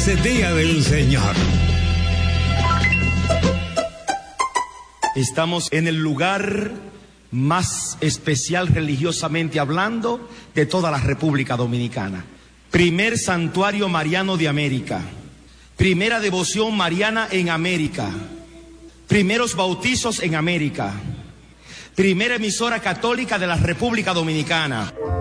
ese día del Señor. Estamos en el lugar más especial religiosamente hablando de toda la República Dominicana. Primer santuario mariano de América. Primera devoción mariana en América. Primeros bautizos en América. Primera emisora católica de la República Dominicana.